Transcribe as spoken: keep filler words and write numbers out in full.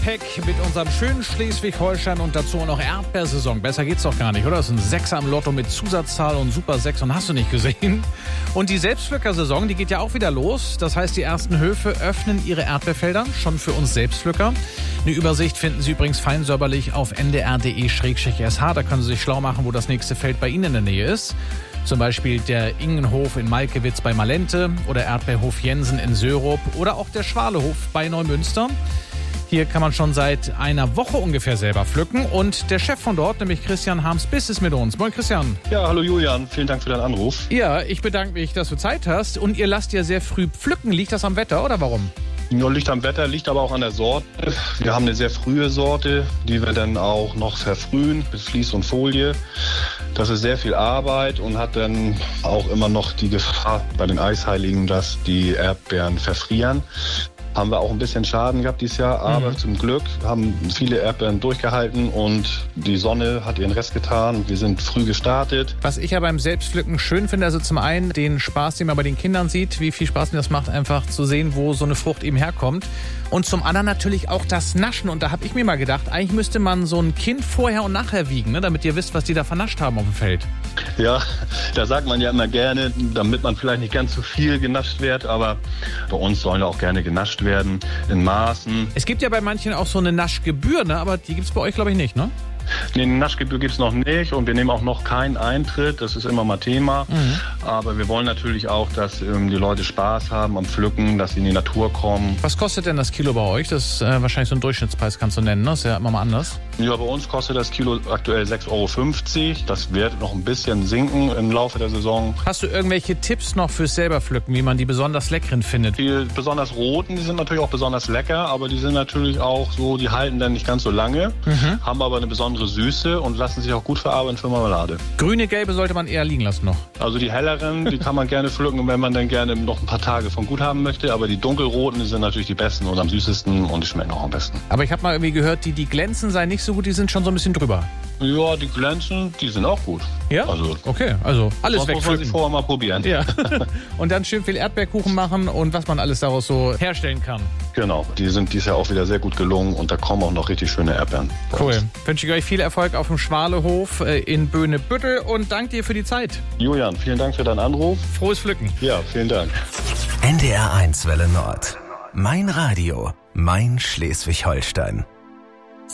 Peck mit unserem schönen Schleswig-Holstein und dazu auch noch Erdbeersaison. Besser geht's doch gar nicht, oder? Das ist ein Sechser im Lotto mit Zusatzzahl und Super sechs und hast du nicht gesehen. Und die Selbstpflückersaison, die geht ja auch wieder los. Das heißt, die ersten Höfe öffnen ihre Erdbeerfelder schon für uns Selbstpflücker. Eine Übersicht finden Sie übrigens feinsäuberlich auf n d r punkt d e slash s h. Da können Sie sich schlau machen, wo das nächste Feld bei Ihnen in der Nähe ist. Zum Beispiel der Ingenhof in Malkewitz bei Malente oder Erdbeerhof Jensen in Sörup oder auch der Schwalehof bei Neumünster. Hier kann man schon seit einer Woche ungefähr selber pflücken. Und der Chef von dort, nämlich Christian Harms-Biss, ist mit uns. Moin Christian. Ja, hallo Julian. Vielen Dank für deinen Anruf. Ja, ich bedanke mich, dass du Zeit hast. Und ihr lasst ja sehr früh pflücken. Liegt das am Wetter oder warum? Ja, liegt am Wetter, liegt aber auch an der Sorte. Wir haben eine sehr frühe Sorte, die wir dann auch noch verfrühen mit Vlies und Folie. Das ist sehr viel Arbeit und hat dann auch immer noch die Gefahr bei den Eisheiligen, dass die Erdbeeren verfrieren. Haben wir auch ein bisschen Schaden gehabt dieses Jahr, aber mhm. zum Glück haben viele Erdbeeren durchgehalten und die Sonne hat ihren Rest getan. Wir sind früh gestartet. Was ich ja beim Selbstpflücken schön finde, also zum einen den Spaß, den man bei den Kindern sieht, wie viel Spaß mir das macht, einfach zu sehen, wo so eine Frucht eben herkommt. Und zum anderen natürlich auch das Naschen. Und da habe ich mir mal gedacht, eigentlich müsste man so ein Kind vorher und nachher wiegen, ne, damit ihr wisst, was die da vernascht haben auf dem Feld. Ja, da sagt man ja immer gerne, damit man vielleicht nicht ganz so viel genascht wird, aber bei uns sollen auch gerne genascht werden, in Maßen. Es gibt ja bei manchen auch so eine Naschgebühr, ne, aber die gibt es bei euch, glaube ich, nicht, ne? Nee, eine Naschgebühr gibt es noch nicht und wir nehmen auch noch keinen Eintritt, das ist immer mal Thema. Mhm. Aber wir wollen natürlich auch, dass ähm, die Leute Spaß haben am Pflücken, dass sie in die Natur kommen. Was kostet denn das Kilo bei euch? Das ist äh, wahrscheinlich so ein Durchschnittspreis, kannst du nennen, ne? Das ist ja immer mal anders. Ja, bei uns kostet das Kilo aktuell sechs Euro fünfzig. Das wird noch ein bisschen sinken im Laufe der Saison. Hast du irgendwelche Tipps noch fürs selber Pflücken, wie man die besonders leckeren findet? Die besonders roten, die sind natürlich auch besonders lecker, aber die sind natürlich auch so, die halten dann nicht ganz so lange, mhm. haben aber eine besondere Süße und lassen sich auch gut verarbeiten für Marmelade. Grüne, gelbe sollte man eher liegen lassen noch. Also die helleren, die kann man gerne pflücken, wenn man dann gerne noch ein paar Tage von gut haben möchte, aber die dunkelroten, die sind natürlich die besten und am süßesten und die schmecken auch am besten. Aber ich habe mal irgendwie gehört, die, die glänzen seien nicht so gut, die sind schon so ein bisschen drüber. Ja, die glänzen, die sind auch gut. Ja? Also, okay, also alles wegpflücken. Das muss man sich vorher mal probieren. Ja. Und dann schön viel Erdbeerkuchen machen und was man alles daraus so herstellen kann. Genau, die sind dieses Jahr auch wieder sehr gut gelungen und da kommen auch noch richtig schöne Erdbeeren. Cool. Wünsche ich euch viel Erfolg auf dem Schwalehof in Böhne-Büttel und danke dir für die Zeit. Julian, vielen Dank für deinen Anruf. Frohes Pflücken. Ja, vielen Dank. N D R eins Welle Nord. Mein Radio. Mein Schleswig-Holstein.